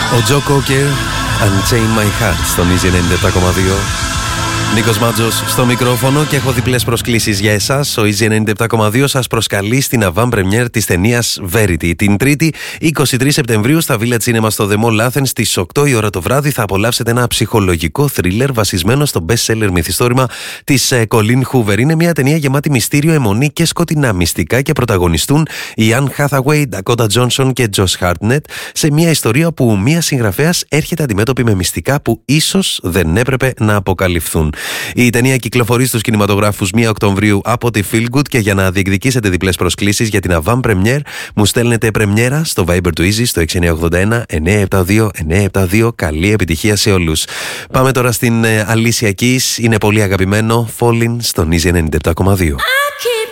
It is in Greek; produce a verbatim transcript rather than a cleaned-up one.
Ο Τζο Κόκερ, Unchain My Heart, στον Easy ενενήντα επτά κόμμα δύο. Νίκος Μάτζος στο μικρόφωνο και έχω διπλές προσκλήσεις για εσάς. Ο Easy ενενήντα επτά κόμμα δύο σας προσκαλεί στην avant premiere της ταινίας Verity. Την Τρίτη, είκοσι τρεις Σεπτεμβρίου, στα Village Cinema στο The Mall Athens, στις οκτώ η ώρα το βράδυ, θα απολαύσετε ένα ψυχολογικό θρίλερ βασισμένο στο best-seller μυθιστόρημα της Colleen Hoover. Είναι μια ταινία γεμάτη μυστήριο, αιμονή και σκοτεινά μυστικά και πρωταγωνιστούν η Anne Hathaway, Dakota Johnson και Josh Hartnett σε μια ιστορία που μια συγγραφέας έρχεται αντιμέτωπη με μυστικά που ίσως δεν έπρεπε να αποκαλυφθούν. Η ταινία κυκλοφορεί στους κινηματογράφους πρώτη Οκτωβρίου από τη Feel Good και για να διεκδικήσετε διπλές προσκλήσεις για την avant premiere μου στέλνετε πρεμιέρα στο Viber του Easy στο έξι εννιά οκτώ ένα εννιά επτά δύο εννιά επτά δύο. Καλή επιτυχία σε όλους. Πάμε τώρα στην Alicia Keys, είναι πολύ αγαπημένο Falling στον Easy ενενήντα επτά κόμμα δύο.